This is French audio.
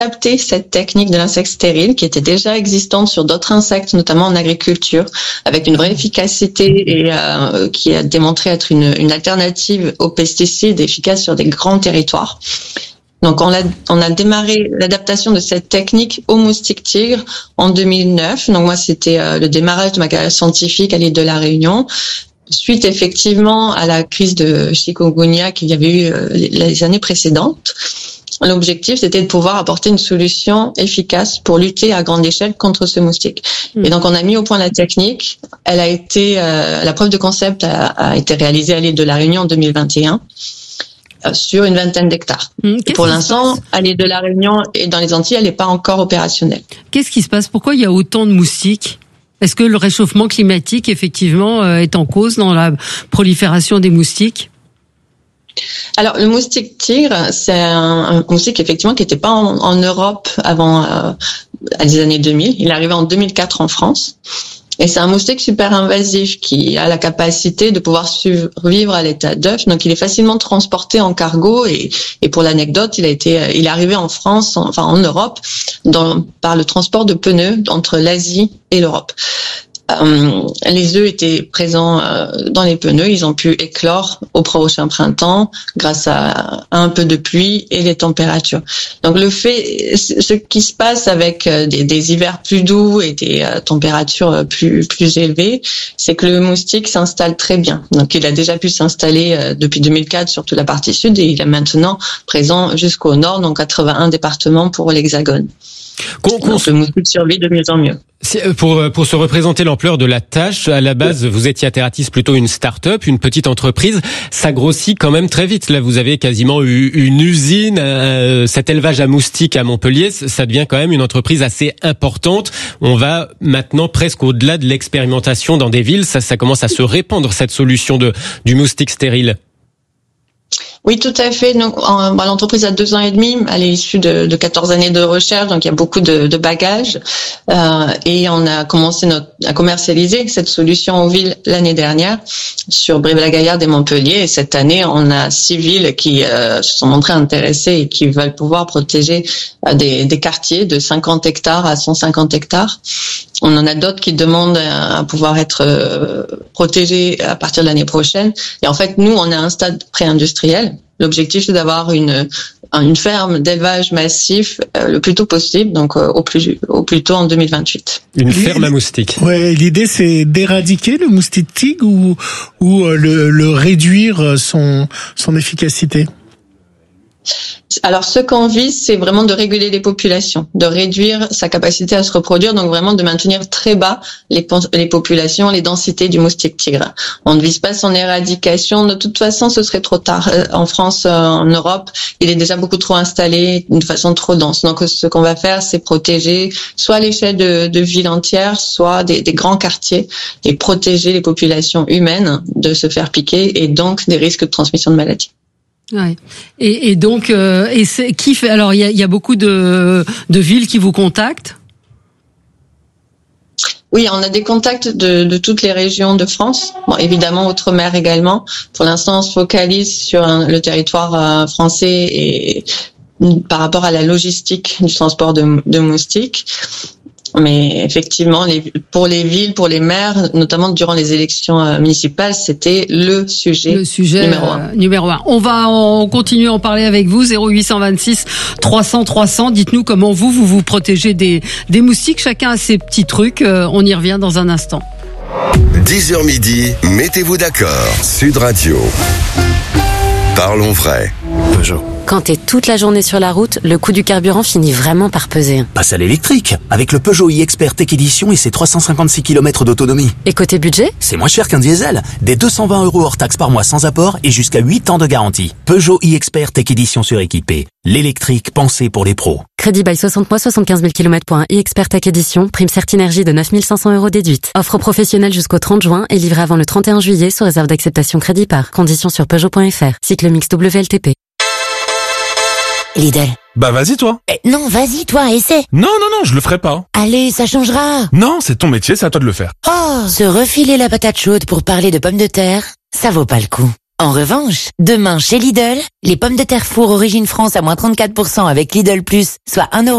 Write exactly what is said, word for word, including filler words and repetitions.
adapté cette technique de l'insecte stérile qui était déjà existante sur d'autres insectes, notamment en agriculture, avec une vraie efficacité et euh, qui a démontré être une, une alternative aux pesticides efficace sur des grands territoires. Donc, on a, on a démarré l'adaptation de cette technique au moustique tigre en deux mille neuf. Donc, moi, c'était euh, le démarrage de ma carrière scientifique à l'île de la Réunion. Suite, effectivement, à la crise de chikungunya qu'il y avait eu euh, les années précédentes. L'objectif, c'était de pouvoir apporter une solution efficace pour lutter à grande échelle contre ce moustique. Mmh. Et donc, on a mis au point la technique. Elle a été, euh, la preuve de concept a, a été réalisée à l'île de la Réunion en deux mille vingt et un. Sur une vingtaine d'hectares. Mmh, pour l'instant, à l'île de la Réunion et dans les Antilles, elle n'est pas encore opérationnelle. Qu'est-ce qui se passe? Pourquoi il y a autant de moustiques? Est-ce que le réchauffement climatique, effectivement, est en cause dans la prolifération des moustiques? Alors, le moustique tigre, c'est un, un moustique, effectivement, qui n'était pas en, en Europe avant euh, les années deux mille. Il est arrivé en deux mille quatre en France. Et c'est un moustique super invasif qui a la capacité de pouvoir survivre à l'état d'œuf. Donc, il est facilement transporté en cargo. Et, et pour l'anecdote, il a été, il est arrivé en France, en, enfin en Europe, dans, par le transport de pneus entre l'Asie et l'Europe. Euh, les œufs étaient présents euh, dans les pneus, ils ont pu éclore au prochain printemps grâce à, à un peu de pluie et les températures. Donc le fait, ce qui se passe avec euh, des, des hivers plus doux et des euh, températures plus plus élevées, c'est que le moustique s'installe très bien. Donc il a déjà pu s'installer euh, depuis deux mille quatre sur toute la partie sud et il est maintenant présent jusqu'au nord, donc quatre-vingt-un départements pour l'Hexagone. Qu'on, qu'on Donc, le moustique survit de mieux en mieux. Pour, pour se représenter l'ampleur de la tâche, à la base, vous étiez à Terratis plutôt une start-up, une petite entreprise. Ça grossit quand même très vite. Là, vous avez quasiment eu une usine. Euh, cet élevage à moustiques à Montpellier, ça devient quand même une entreprise assez importante. On va maintenant presque au-delà de l'expérimentation dans des villes. Ça, ça commence à se répandre, cette solution de, du moustique stérile. Oui, tout à fait. Donc, en, bah, l'entreprise a deux ans et demi. Elle est issue de, de quatorze années de recherche, donc il y a beaucoup de, de bagages. Euh, et on a commencé notre, à commercialiser cette solution aux villes l'année dernière sur Brive-la-Gaillarde et Montpellier. Et cette année, on a six villes qui euh, se sont montrées intéressées et qui veulent pouvoir protéger euh, des, des quartiers de cinquante hectares à cent cinquante hectares. On en a d'autres qui demandent à pouvoir être euh, protégés à partir de l'année prochaine. Et en fait, nous, on est à un stade pré-industriel. L'objectif, c'est d'avoir une une ferme d'élevage massif euh, le plus tôt possible, donc euh, au plus au plus tôt en deux mille vingt-huit. Une ferme à moustiques. Ouais, l'idée c'est d'éradiquer le moustique tigre ou ou euh, le, le réduire son son efficacité. Alors, ce qu'on vise, c'est vraiment de réguler les populations, de réduire sa capacité à se reproduire, donc vraiment de maintenir très bas les, les populations, les densités du moustique tigre. On ne vise pas son éradication. De toute façon, ce serait trop tard. En France, en Europe, il est déjà beaucoup trop installé de façon trop dense. Donc, ce qu'on va faire, c'est protéger soit l'échelle de, de villes entières, soit des, des grands quartiers, et protéger les populations humaines de se faire piquer et donc des risques de transmission de maladies. Ouais. Et, et donc, euh, et c'est, qui fait alors il y a, y a beaucoup de, de villes qui vous contactent. Oui, on a des contacts de, de toutes les régions de France. Bon, évidemment, Outre-mer également. Pour l'instant, on se focalise sur un, le territoire euh, français et par rapport à la logistique du transport de, de moustiques. Mais effectivement, les, pour les villes, pour les maires, notamment durant les élections euh, municipales, c'était le sujet, le sujet numéro un. Euh, numéro un. On va on continue à en parler avec vous. zéro huit cent vingt-six trois cents trois cents. Dites-nous comment vous vous vous protégez des des moustiques. Chacun a ses petits trucs. Euh, on y revient dans un instant. dix heures midi, mettez-vous d'accord. Sud Radio. Parlons vrai. Peugeot. Quand t'es toute la journée sur la route, le coût du carburant finit vraiment par peser. Passe à l'électrique, avec le Peugeot e-Expert Tech Edition et ses trois cent cinquante-six kilomètres d'autonomie. Et côté budget ? C'est moins cher qu'un diesel. Des deux cent vingt euros hors taxe par mois sans apport et jusqu'à huit ans de garantie. Peugeot e-Expert Tech Edition suréquipé. L'électrique pensé pour les pros. Crédit bail soixante mois, soixante-quinze mille kilomètres pour un e-Expert Tech Edition. Prime Certinergie de neuf mille cinq cents euros déduite. Offre professionnelle jusqu'au trente juin et livrée avant le trente et un juillet sous réserve d'acceptation crédit par. Conditions sur Peugeot point F R. Cycle mix W L T P. Lidl. Bah vas-y toi. Eh, non, vas-y toi, essaie. Non, non, non, je le ferai pas. Allez, ça changera. Non, c'est ton métier, c'est à toi de le faire. Oh, se refiler la patate chaude pour parler de pommes de terre, ça vaut pas le coup. En revanche, demain chez Lidl, les pommes de terre four origine France à moins trente-quatre pour cent avec Lidl Plus, soit un euro